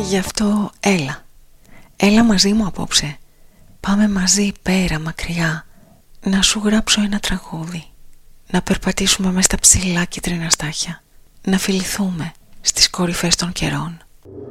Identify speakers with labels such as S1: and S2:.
S1: Γι' αυτό έλα μαζί μου απόψε. Πάμε μαζί πέρα μακριά, να σου γράψω ένα τραγούδι. Να περπατήσουμε μες στα ψηλά κίτρινα στάχια, να φιληθούμε στις κορυφές των καιρών.